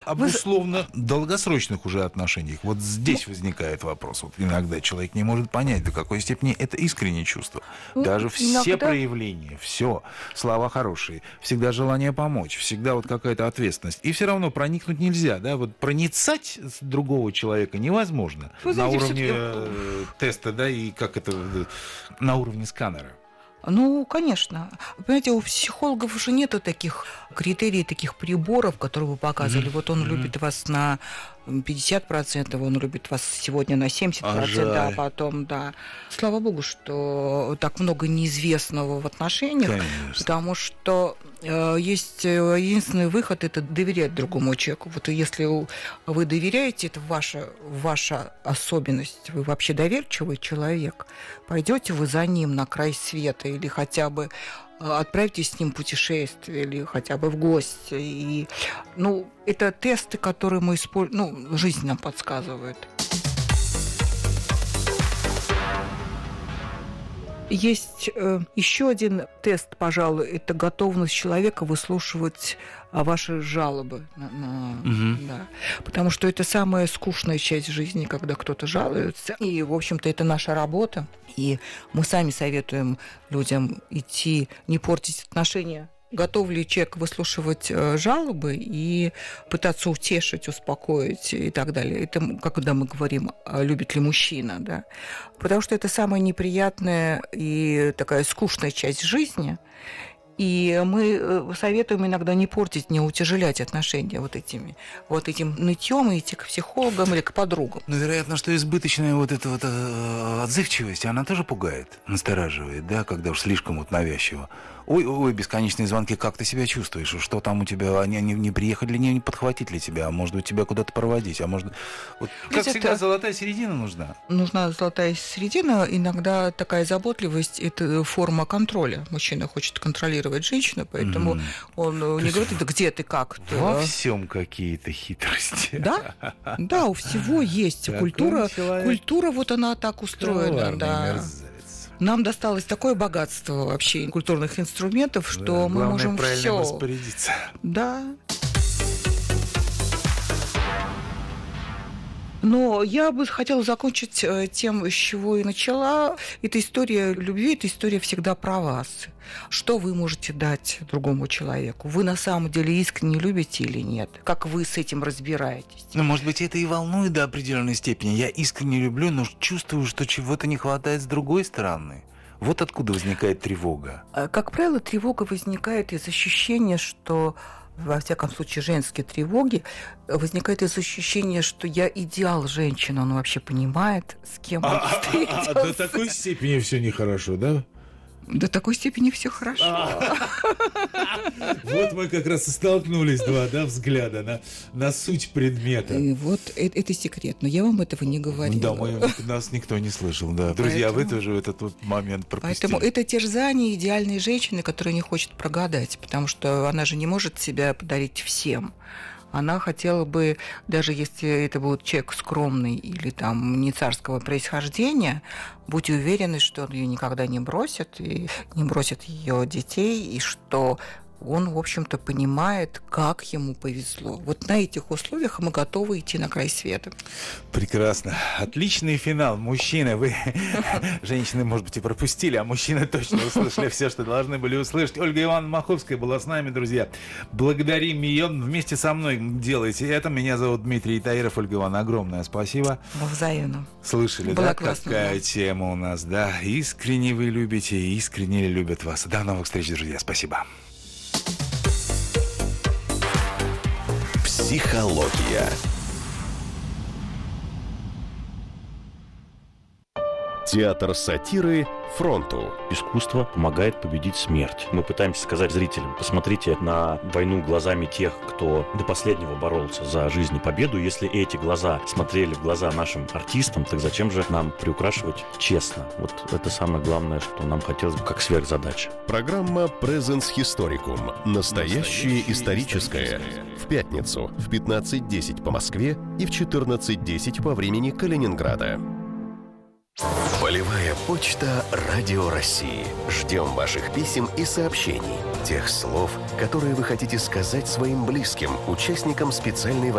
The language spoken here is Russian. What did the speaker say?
об условно долгосрочных уже отношениях. Вот здесь возникает вопрос. Вот иногда человек не может понять, до какой степени это искреннее чувство. Даже все проявления, все, слова хорошие, всегда желание помочь, всегда вот какая-то ответственность. И все равно проникнуть нельзя, да, вот проницать другого человека невозможно. Вы знаете, на уровне теста, да, и как это, на уровне сканера. Ну, конечно. Понимаете, у психологов уже нету таких критерий, таких приборов, которые вы показывали. Вот он любит вас на 50%, он любит вас сегодня на 70%, а потом, да. Слава богу, что так много неизвестного в отношениях, конечно. Потому что есть единственный выход – это доверять другому человеку. Вот если вы доверяете, это ваша особенность, вы вообще доверчивый человек, пойдете вы за ним на край света или хотя бы отправитесь с ним в путешествие или хотя бы в гости. И, это тесты, которые мы используем, жизнь нам подсказывает. Есть еще один тест, пожалуй, это готовность человека выслушивать ваши жалобы. Да. Потому что это самая скучная часть жизни, когда кто-то жалуется. И, в общем-то, это наша работа. И мы сами советуем людям идти, не портить отношения. Готов ли человек выслушивать жалобы и пытаться утешить, успокоить и так далее. Это когда мы говорим, любит ли мужчина, да. Потому что это самая неприятная и такая скучная часть жизни. И мы советуем иногда не портить, не утяжелять отношения вот этим нытьем и идти к психологам или к подругам. Ну, вероятно, что избыточная вот эта вот отзывчивость, она тоже пугает, настораживает, да, когда уж слишком вот навязчиво. Ой, бесконечные звонки, как ты себя чувствуешь? Что там у тебя? Они не приехали, не подхватить ли тебя? А может быть, тебя куда-то проводить? А может... Вот, как всегда, золотая середина нужна. Нужна золотая середина. Иногда такая заботливость – это форма контроля. Мужчина хочет контролировать женщину, поэтому он не говорит, да где ты, как ты. Во всем какие-то хитрости. Да? Да, у всего есть. Культура, вот она так устроена. Да. Нам досталось такое богатство вообще культурных инструментов, что мы можем все распорядиться. Да. Но я бы хотела закончить тем, с чего и начала. Это история любви, это история всегда про вас. Что вы можете дать другому человеку? Вы на самом деле искренне любите или нет? Как вы с этим разбираетесь? Может быть, это и волнует до определенной степени. Я искренне люблю, но чувствую, что чего-то не хватает с другой стороны. Вот откуда возникает тревога. Как правило, тревога возникает из ощущения, что... Во всяком случае, женские тревоги возникает из ощущения, что я идеал женщины. Он вообще понимает, с кем он встретился. До такой степени все нехорошо, да? До такой степени все хорошо. Вот мы как раз и столкнулись, два взгляда на суть предмета. Вот это секрет, но я вам этого не говорила. Да, нас никто не слышал, да. Друзья, вы тоже этот момент пропустили. Поэтому это терзание идеальной женщины, которая не хочет прогадать, потому что она же не может себя подарить всем. Она хотела бы, даже если это будет человек скромный или там не царского происхождения, будь уверены, что он ее никогда не бросит, и не бросит ее детей, и что он, в общем-то, понимает, как ему повезло. Вот на этих условиях мы готовы идти на край света. Прекрасно. Отличный финал. Мужчины, вы, женщины, может быть, и пропустили, а мужчины точно услышали все, что должны были услышать. Ольга Ивановна Маховская была с нами, друзья. Благодарим ее. Вместе со мной делайте это. Меня зовут Дмитрий Таиров. Ольга Ивановна, огромное спасибо. Взаимно. Слышали, да, какая тема у нас, да? Искренне вы любите, искренне любят вас. До новых встреч, друзья. Спасибо. Психология. Театр сатиры «Фронту». Искусство помогает победить смерть. Мы пытаемся сказать зрителям: посмотрите на войну глазами тех, кто до последнего боролся за жизнь и победу. Если эти глаза смотрели в глаза нашим артистам, так зачем же нам приукрашивать честно? Вот это самое главное, что нам хотелось бы как сверхзадача. Программа «Презенс Historicum». Настоящее историческое. В пятницу в 15:10 по Москве и в 14:10 по времени Калининграда. Полевая почта Радио России. Ждем ваших писем и сообщений. Тех слов, которые вы хотите сказать своим близким, участникам специальной